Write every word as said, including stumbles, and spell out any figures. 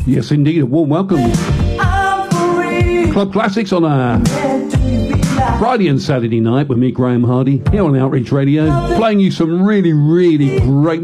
Yes, indeed. A warm welcome. Club Classics on a Friday and Saturday night with me, Graham Hardy, here on Outreach Radio, playing you some really, really great